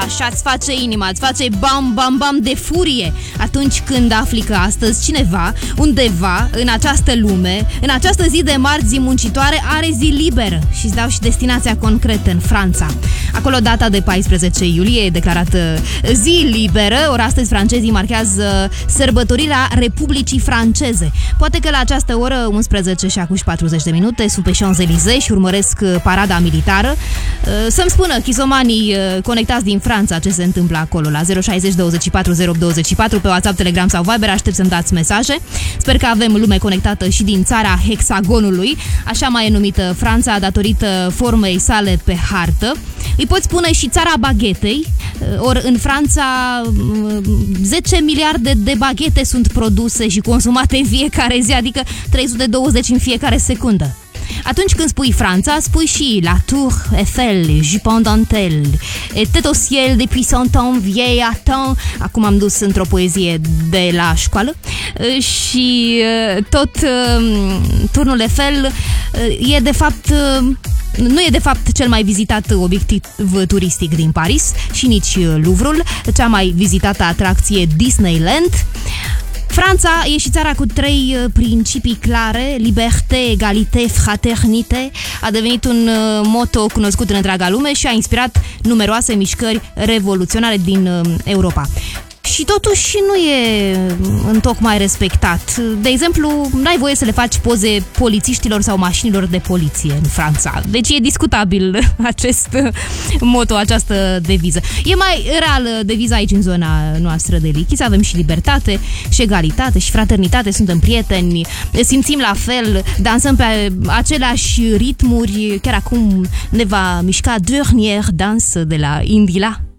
Așa îți face inima, îți face bam, bam, bam de furie atunci când afli că astăzi cineva, undeva, în această lume, în această zi de marți, zi muncitoare, are zi liberă. Și îți dau și destinația concretă, în Franța. Acolo data de 14 iulie e declarată zi liberă, ori astăzi francezii marchează sărbătorirea Republicii Franceze. Poate că la această oră, 11 și acum 40 de minute, sunt pe Champs-Élysées și urmăresc parada militară. Să-mi spună chisomanii conectați din Franța ce se întâmplă acolo la 060 24 024 pe WhatsApp, Telegram sau Viber. Aștept să-mi dați mesaje. Sper că avem lume conectată și din țara hexagonului, așa mai e numită Franța datorită formei sale pe hartă. Îi poți spune și țara baghetei, ori în Franța 10 miliarde de baghete sunt produse și consumate în fiecare zi, adică 320 în fiecare secundă. Atunci când spui Franța, spui și la Tour Eiffel, jupon dentelle, tête au ciel depuis 100 ans, vieille attend. Acum am dus într-o poezie de la școală. Și tot turnul Eiffel e de fapt... Nu e de fapt cel mai vizitat obiectiv turistic din Paris și nici Louvre-ul, cea mai vizitată atracție Disneyland. Franța e și țara cu 3 principii clare: liberté, egalité, fraternité. A devenit un motto cunoscut în întreaga lume și a inspirat numeroase mișcări revoluționare din Europa. Și totuși nu e întocmai respectat. De exemplu, n-ai voie să le faci poze polițiștilor sau mașinilor de poliție în Franța. Deci e discutabil acest motto, această deviză. E mai reală deviza aici în zona noastră de Lichis. Avem și libertate, și egalitate, și fraternitate. Suntem prieteni, simțim la fel, dansăm pe aceleași ritmuri. Chiar acum ne va mișca Dernière Danse de la Indila.